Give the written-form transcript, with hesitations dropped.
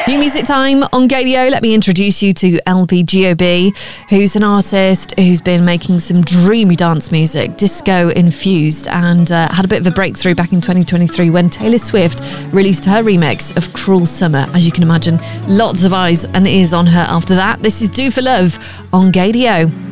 New music time on Gadio. Let me introduce you to LPGOB, who's an artist who's been making some dreamy dance music, disco infused, and had a bit of a breakthrough back in 2023 when Taylor Swift released her remix of Cruel Summer. As you can imagine, lots of eyes and ears on her after that. This is Do For Love on Gadio.